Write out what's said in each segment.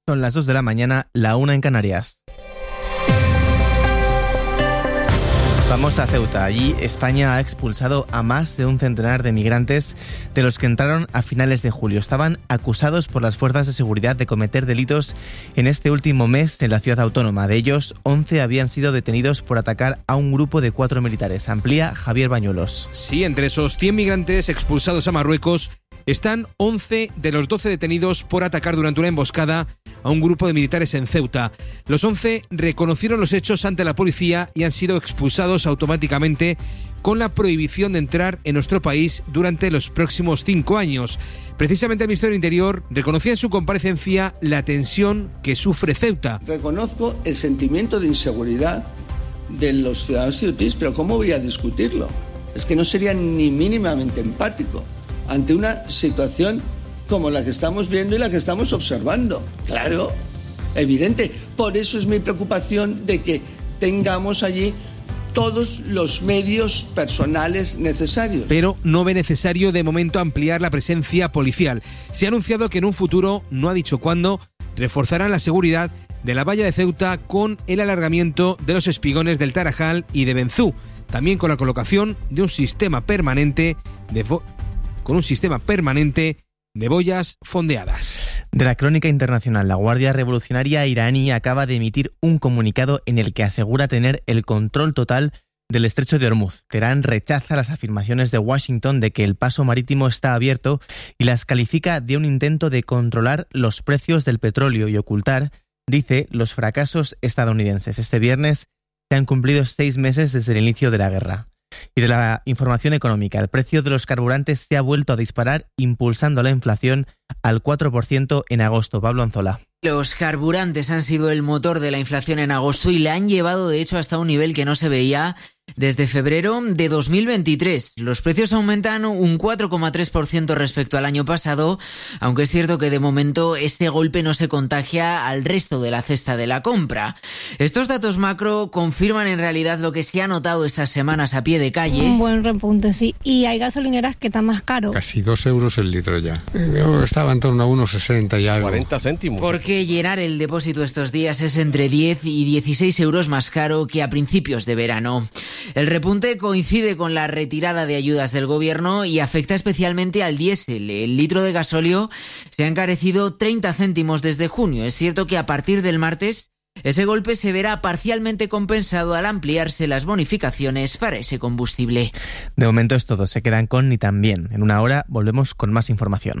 Son las 2 de la mañana, la 1 en Canarias. Vamos a Ceuta. Allí España ha expulsado a más de un centenar de migrantes de los que entraron a finales de julio. Estaban acusados por las fuerzas de seguridad de cometer delitos en este último mes en la ciudad autónoma. De ellos, 11 habían sido detenidos por atacar a un grupo de 4 militares. Amplía Javier Bañuelos. Sí, entre esos 100 migrantes expulsados a Marruecos están 11 de los 12 detenidos por atacar durante una emboscada a un grupo de militares en Ceuta. Los 11 reconocieron los hechos ante la policía y han sido expulsados automáticamente con la prohibición de entrar en nuestro país durante los próximos 5 años. Precisamente el Ministerio del Interior reconocía en su comparecencia la tensión que sufre Ceuta. Reconozco el sentimiento de inseguridad de los ciudadanos ceutíes, pero ¿cómo voy a discutirlo? Es que no sería ni mínimamente empático ante una situación como la que estamos viendo y la que estamos observando. Claro, evidente. Por eso es mi preocupación de que tengamos allí todos los medios personales necesarios. Pero no ve necesario de momento ampliar la presencia policial. Se ha anunciado que en un futuro, no ha dicho cuándo, reforzarán la seguridad de la valla de Ceuta con el alargamiento de los espigones del Tarajal y de Benzú, también con la colocación de un sistema permanente de boyas fondeadas. De la crónica internacional, la Guardia Revolucionaria iraní acaba de emitir un comunicado en el que asegura tener el control total del estrecho de Hormuz. Teherán rechaza las afirmaciones de Washington de que el paso marítimo está abierto y las califica de un intento de controlar los precios del petróleo y ocultar, dice, los fracasos estadounidenses. Este viernes se han cumplido 6 meses desde el inicio de la guerra. Y de la información económica, el precio de los carburantes se ha vuelto a disparar, impulsando la inflación al 4% en agosto. Pablo Anzola. Los carburantes han sido el motor de la inflación en agosto y la han llevado, de hecho, hasta un nivel que no se veía desde febrero de 2023. Los precios aumentan un 4,3% respecto al año pasado, aunque es cierto que de momento ese golpe no se contagia al resto de la cesta de la compra. Estos datos macro confirman en realidad lo que se ha notado estas semanas a pie de calle. Un buen repunte, sí. Y hay gasolineras que están más caro. Casi 2 euros el litro ya. Yo estaba en torno a 1,60 y algo. 40 céntimos. Porque llenar el depósito estos días es entre 10 y 16 euros más caro que a principios de verano. El repunte coincide con la retirada de ayudas del gobierno y afecta especialmente al diésel. El litro de gasóleo se ha encarecido 30 céntimos desde junio. Es cierto que a partir del martes ese golpe se verá parcialmente compensado al ampliarse las bonificaciones para ese combustible. De momento es todo. Se quedan con Ni Tan Bien. En una hora volvemos con más información.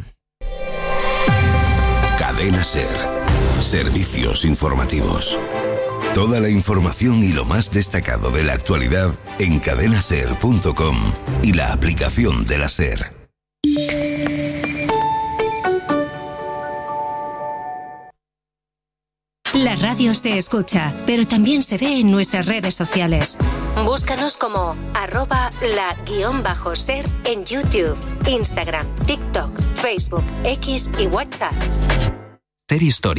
Cadena SER. Servicios informativos. Toda la información y lo más destacado de la actualidad en cadenaser.com y la aplicación de la SER. La radio se escucha, pero también se ve en nuestras redes sociales. Búscanos como @la_ser en YouTube, Instagram, TikTok, Facebook, X y WhatsApp. SER Historia.